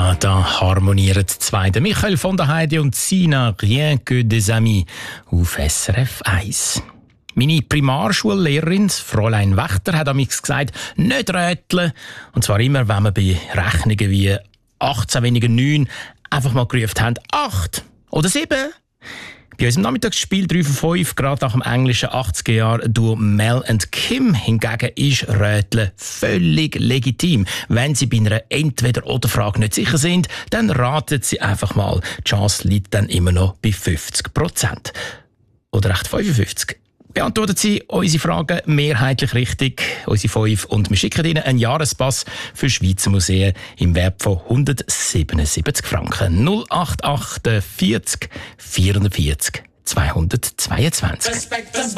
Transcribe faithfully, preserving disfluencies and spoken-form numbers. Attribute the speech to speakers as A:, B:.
A: Ja, da harmonieren zwei. Der Michael von der Heide und Sina, Rien que des amis, auf S R F eins. Meine Primarschullehrerin, Fräulein Wächter, hat amigs gesagt, nicht rätseln. Und zwar immer, wenn wir bei Rechnungen wie achtzehn weniger neun einfach mal gerufen haben, acht oder sieben. Bei unserem Nachmittagsspiel drei von fünf, gerade nach dem englischen achtziger-Jahr-Duo Mel und Kim, hingegen ist Rätseln völlig legitim. Wenn Sie bei einer Entweder-oder-Frage nicht sicher sind, dann raten Sie einfach mal. Die Chance liegt dann immer noch bei fünfzig Prozent. Oder echt fünfundfünfzig. Beantworten Sie unsere Fragen mehrheitlich richtig, unsere fünf, und wir schicken Ihnen einen Jahrespass für Schweizer Museen im Wert von hundertsiebenundsiebzig Franken. null acht acht vierzig vierundvierzig zweihundertzweiundzwanzig.